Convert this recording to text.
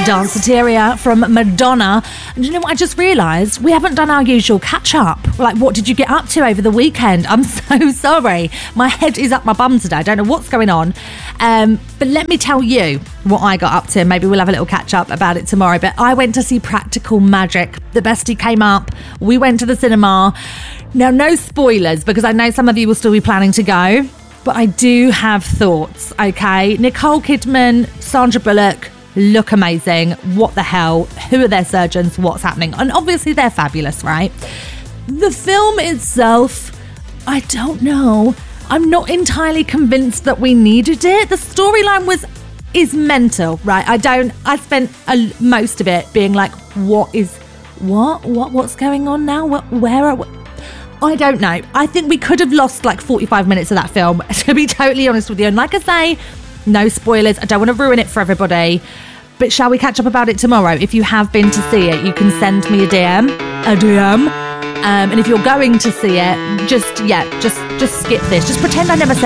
Danceteria from Madonna. And you know what? I just realised we haven't done our usual catch-up. Like, what did you get up to over the weekend? I'm so sorry. My head is up my bum today. I don't know what's going on. But let me tell you what I got up to. Maybe we'll have a little catch-up about it tomorrow. But I went to see Practical Magic. The bestie came up. We went to the cinema. Now, no spoilers, because I know some of you will still be planning to go. But I do have thoughts, okay? Nicole Kidman, Sandra Bullock, look amazing. What the hell? Who are their surgeons? What's happening? And obviously they're fabulous, right? The film itself, I don't know. I'm not entirely convinced that we needed it. The storyline is mental, right? I spent most of it being like, what's going on now? I don't know. I think we could have lost like 45 minutes of that film, to be totally honest with you. And like I say, no spoilers. I don't want to ruin it for everybody. But shall we catch up about it tomorrow? If you have been to see it, you can send me a DM. And if you're going to see it, just skip this. Just pretend I never said